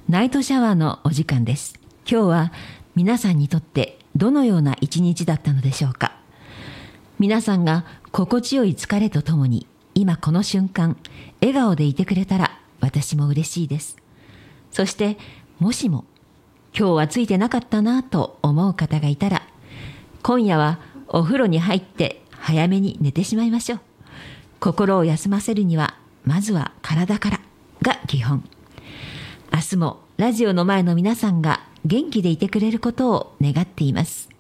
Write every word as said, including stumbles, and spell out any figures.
ナイトシャワーのお時間です。今日は皆さんにとってどのような一日だったのでしょうか。皆さんが心地よい疲れとともに今この瞬間笑顔でいてくれたら私も嬉しいです。そしてもしも今日はついてなかったなと思う方がいたら、今夜はお風呂に入って早めに寝てしまいましょう。心を休ませるにはまずは体からが基本。明日もラジオの前の皆さんが元気でいてくれることを願っています。